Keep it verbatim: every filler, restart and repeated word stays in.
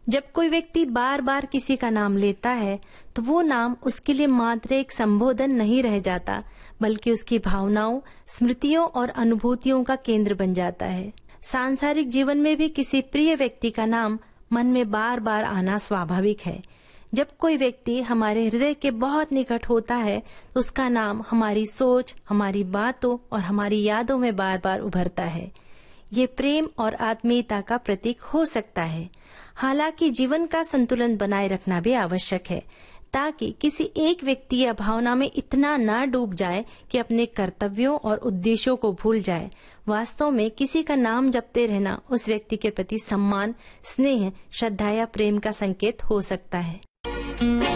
जब कोई व्यक्ति बार बार किसी का नाम लेता है तो वो नाम उसके लिए मात्र एक संबोधन नहीं रह जाता, बल्कि उसकी भावनाओं, स्मृतियों और अनुभूतियों का केंद्र बन जाता है। सांसारिक जीवन में भी किसी प्रिय व्यक्ति का नाम मन में बार बार आना स्वाभाविक है। जब कोई व्यक्ति हमारे हृदय के बहुत निकट होता है तो उसका नाम हमारी सोच, हमारी बातों और हमारी यादों में बार बार उभरता है। ये प्रेम और आत्मीयता का प्रतीक हो सकता है। हालांकि जीवन का संतुलन बनाए रखना भी आवश्यक है, ताकि किसी एक व्यक्ति या भावना में इतना ना डूब जाए कि अपने कर्तव्यों और उद्देश्यों को भूल जाए। वास्तव में किसी का नाम जपते रहना उस व्यक्ति के प्रति सम्मान, स्नेह, श्रद्धा या प्रेम का संकेत हो सकता है।